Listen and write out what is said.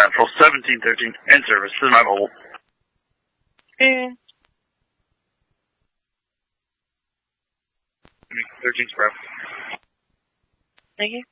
Patrol 1713 in service. This is my mobile. 13 Sprout. Thank you.